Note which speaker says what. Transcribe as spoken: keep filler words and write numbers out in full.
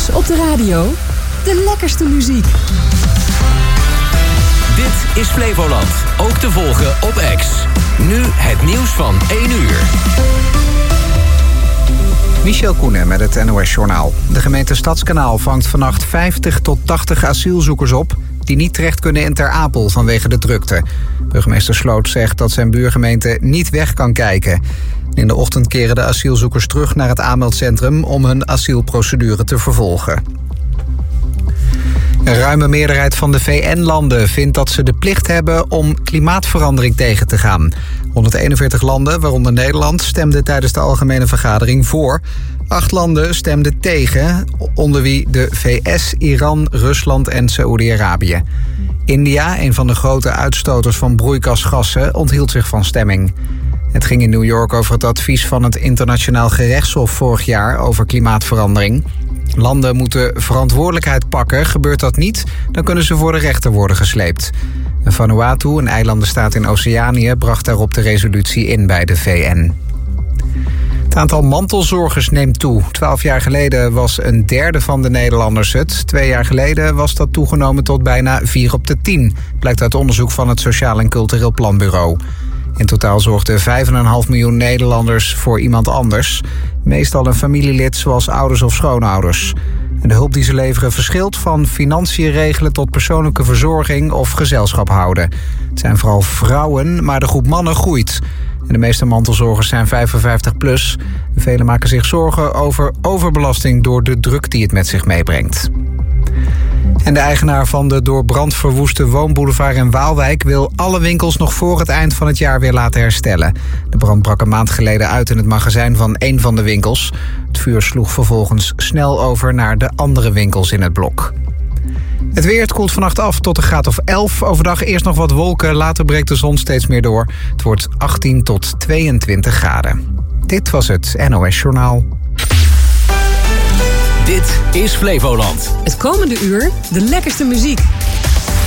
Speaker 1: X op de radio. De lekkerste muziek.
Speaker 2: Dit is Flevoland. Ook te volgen op X. Nu het nieuws van één uur.
Speaker 3: Michel Koenen met het N O S-journaal. De gemeente Stadskanaal vangt vannacht vijftig tot tachtig asielzoekers op die niet terecht kunnen in Ter Apel vanwege de drukte. Burgemeester Sloot zegt dat zijn buurgemeente niet weg kan kijken. In de ochtend keren de asielzoekers terug naar het aanmeldcentrum om hun asielprocedure te vervolgen. Een ruime meerderheid van de V N-landen vindt dat ze de plicht hebben om klimaatverandering tegen te gaan. honderdeenenveertig landen, waaronder Nederland, stemden tijdens de algemene vergadering voor. Acht landen stemden tegen, onder wie de V S, Iran, Rusland en Saoedi-Arabië. India, een van de grote uitstoters van broeikasgassen, onthield zich van stemming. Het ging in New York over het advies van het Internationaal Gerechtshof vorig jaar over klimaatverandering. Landen moeten verantwoordelijkheid pakken. Gebeurt dat niet, dan kunnen ze voor de rechter worden gesleept. Vanuatu, een eilandenstaat in Oceanië, bracht daarop de resolutie in bij de V N. Het aantal mantelzorgers neemt toe. Twaalf jaar geleden was een derde van de Nederlanders het. Twee jaar geleden was dat toegenomen tot bijna vier op de tien. Blijkt uit onderzoek van het Sociaal en Cultureel Planbureau. In totaal zorgden vijf komma vijf miljoen Nederlanders voor iemand anders. Meestal een familielid zoals ouders of schoonouders. En de hulp die ze leveren verschilt van financiën regelen tot persoonlijke verzorging of gezelschap houden. Het zijn vooral vrouwen, maar de groep mannen groeit. En de meeste mantelzorgers zijn vijfenvijftig plus. Velen maken zich zorgen over overbelasting door de druk die het met zich meebrengt. En de eigenaar van de door brand verwoeste woonboulevard in Waalwijk wil alle winkels nog voor het eind van het jaar weer laten herstellen. De brand brak een maand geleden uit in het magazijn van één van de winkels. Het vuur sloeg vervolgens snel over naar de andere winkels in het blok. Het weer, het koelt vannacht af tot een graad of elf. Overdag eerst nog wat wolken, later breekt de zon steeds meer door. Het wordt achttien tot tweeëntwintig graden. Dit was het N O S-journaal.
Speaker 2: Dit is Flevoland.
Speaker 1: Het komende uur de lekkerste muziek.